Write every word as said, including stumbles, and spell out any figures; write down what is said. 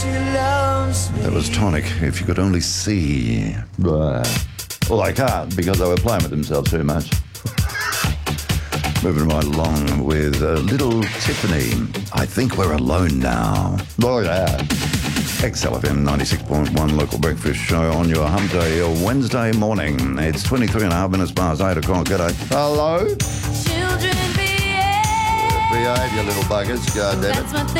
That was Tonic, If You Could Only See. Blah. Well, they can't because they were playing with themselves too much. Moving right along with uh, Little Tiffany. I Think We're Alone Now. Oh, yeah. X L F M ninety-six point one local breakfast show on your hump day Wednesday morning. It's twenty-three and a half minutes past eight o'clock. G'day. Hello? Children behave. Behave, you little buggers. God damn it.